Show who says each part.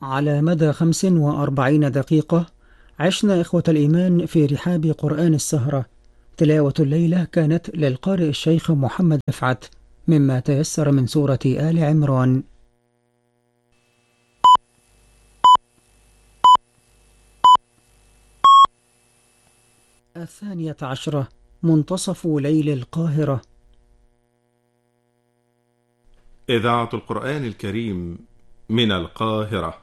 Speaker 1: على مدى 45 دقيقة عشنا إخوة الإيمان في رحاب قرآن السهرة. تلاوة الليلة كانت للقارئ الشيخ محمد رفعت مما تيسر من سورة آل عمران. 12 منتصف ليل القاهرة.
Speaker 2: إذاعة القرآن الكريم من القاهرة.